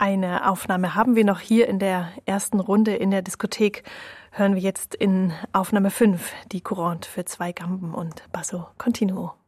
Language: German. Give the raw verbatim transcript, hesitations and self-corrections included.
Eine Aufnahme haben wir noch hier in der ersten Runde in der Diskothek. Hören wir jetzt in Aufnahme fünf die Courante für zwei Gamben und Basso Continuo.